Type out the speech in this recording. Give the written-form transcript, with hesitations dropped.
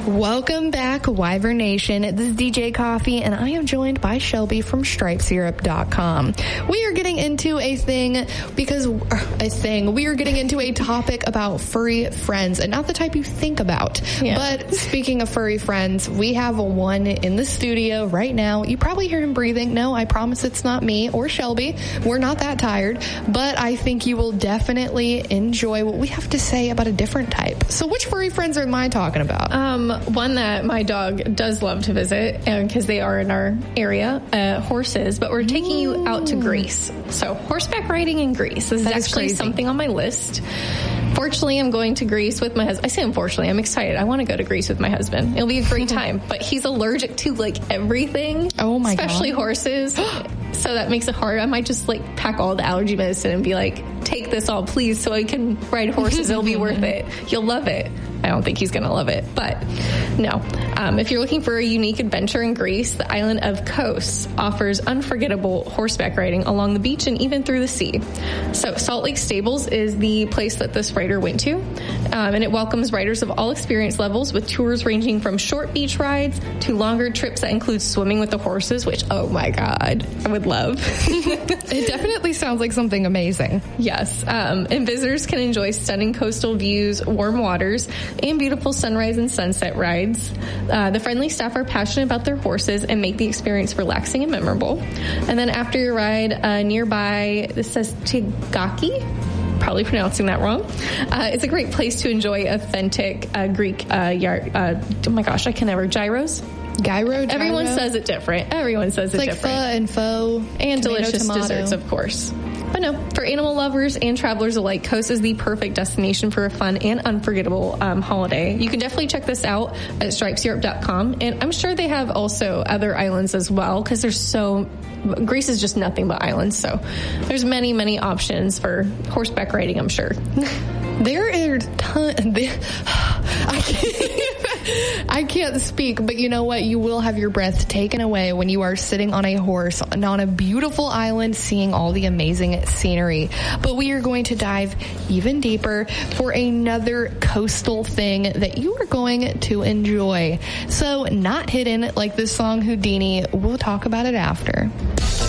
Welcome back, Wyvern Nation. This is DJ Coffee, and I am joined by Shelby from StripeSyrup.com. We are getting into we are getting into a topic about furry friends, and not the type you think about. Yeah. But speaking of furry friends, we have one in the studio right now. You probably hear him breathing. No, I promise it's not me or Shelby. We're not that tired, but I think you will definitely enjoy what we have to say about a different type. So which furry friends am I talking about? One that my dog does love to visit, because they are in our area, horses, but we're taking you out to Greece. So horseback riding in Greece. This is actually something on my list. Fortunately, I'm going to Greece with my husband. I say unfortunately, I'm excited. I want to go to Greece with my husband. It'll be a great time, but he's allergic to everything. Oh my God. Especially horses. So that makes it hard. I might just pack all the allergy medicine and be take this all, please, so I can ride horses. It'll be worth it. You'll love it. I don't think he's going to love it, but no. If you're looking for a unique adventure in Greece, the island of Kos offers unforgettable horseback riding along the beach and even through the sea. So Salt Lake Stables is the place that this rider went to, and it welcomes riders of all experience levels with tours ranging from short beach rides to longer trips that include swimming with the horses, which, oh my God, I would love. It definitely sounds like something amazing. Yes, and visitors can enjoy stunning coastal views, warm waters, and beautiful sunrise and sunset rides. The friendly staff are passionate about their horses and make the experience relaxing and memorable. And then after your ride, nearby, this says Tigaki, probably pronouncing that wrong. It's a great place to enjoy authentic Greek oh my gosh, I can never. Gyros? Gyro? Everyone says it different. Everyone says it different. Pho and pho. And delicious desserts, of course. But no, for animal lovers and travelers alike, Kos is the perfect destination for a fun and unforgettable holiday. You can definitely check this out at StripeSyrup.com, and I'm sure they have also other islands as well, because Greece is just nothing but islands, so there's many, many options for horseback riding, I'm sure. There are I can't speak, but you know what? You will have your breath taken away when you are sitting on a horse on a beautiful island seeing all the amazing scenery. But we are going to dive even deeper for another coastal thing that you are going to enjoy. So not hidden like this song Houdini. We'll talk about it after.